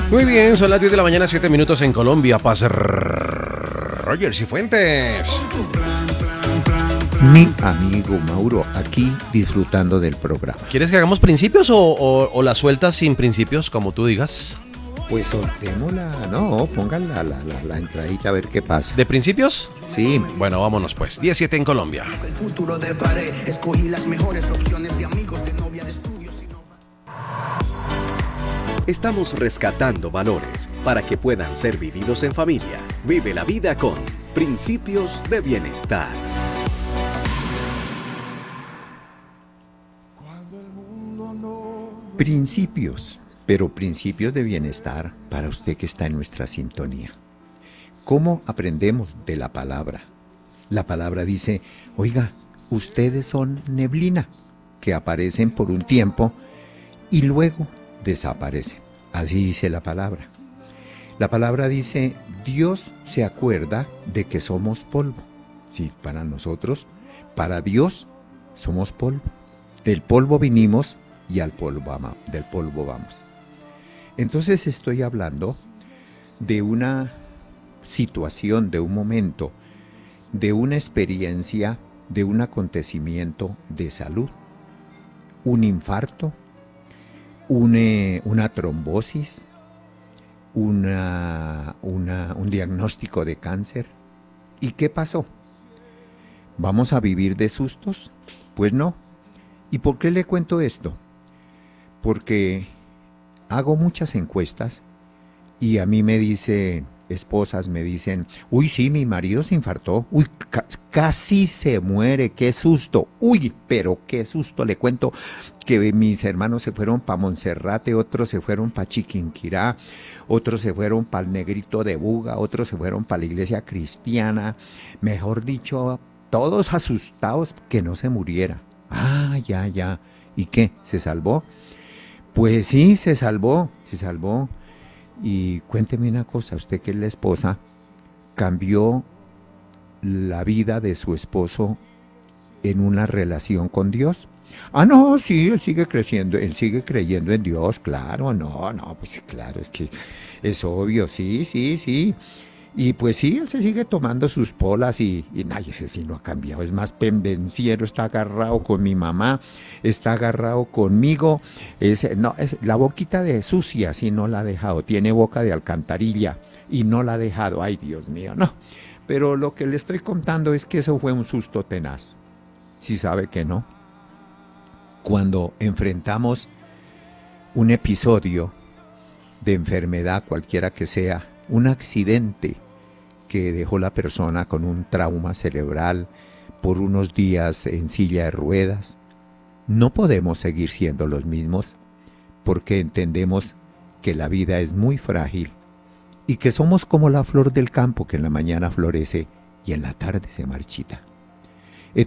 Muy bien, son las 10 de la mañana, 7 minutos en Colombia. Paz Rogers y Fuentes. Mi amigo Mauro, aquí disfrutando del programa. ¿Quieres que hagamos principios o la sueltas sin principios, como tú digas? Pues soltémosla, no, pongan la entradita a ver qué pasa. ¿De principios? Sí. Bueno, vámonos pues. 17 en Colombia. El futuro deparé, escogí las mejores opciones de amigos, de novia, de estudios. Estamos rescatando valores para que puedan ser vividos en familia. Vive la vida con Principios de Bienestar. Principios, pero principios de bienestar para usted que está en nuestra sintonía. ¿Cómo aprendemos de la palabra? La palabra dice, oiga, ustedes son neblina, que aparecen por un tiempo y luego desaparecen. Así dice la palabra. La palabra dice, Dios se acuerda de que somos polvo. Sí, para nosotros, para Dios, somos polvo. Del polvo vinimos y del polvo vamos. Entonces estoy hablando de una situación, de un momento, de una experiencia, de un acontecimiento de salud. Un infarto, una trombosis, un diagnóstico de cáncer. ¿Y qué pasó? ¿Vamos a vivir de sustos? Pues no. ¿Y por qué le cuento esto? Porque hago muchas encuestas y a mí me dicen, esposas me dicen, uy, sí, mi marido se infartó, uy, casi se muere, qué susto, uy, pero qué susto, le cuento que mis hermanos se fueron para Monserrate, otros se fueron para Chiquinquirá, otros se fueron para el Negrito de Buga, otros se fueron para la iglesia cristiana, mejor dicho, todos asustados que no se muriera. Ah, ya, ¿y qué? ¿Se salvó? Pues sí, se salvó. Y cuénteme una cosa, usted que es la esposa, ¿cambió la vida de su esposo en una relación con Dios? Ah, no, sí, él sigue creyendo en Dios, claro, no, pues claro, es que es obvio, sí. Y pues sí, él se sigue tomando sus polas y nadie, ese sí no ha cambiado, es más pendenciero, está agarrado con mi mamá, está agarrado conmigo, es la boquita de sucia, sí no la ha dejado, tiene boca de alcantarilla y no la ha dejado, ay Dios mío, no. Pero lo que le estoy contando es que eso fue un susto tenaz, si sabe que no. Cuando enfrentamos un episodio de enfermedad, cualquiera que sea, un accidente que dejó la persona con un trauma cerebral por unos días en silla de ruedas, no podemos seguir siendo los mismos porque entendemos que la vida es muy frágil y que somos como la flor del campo que en la mañana florece y en la tarde se marchita.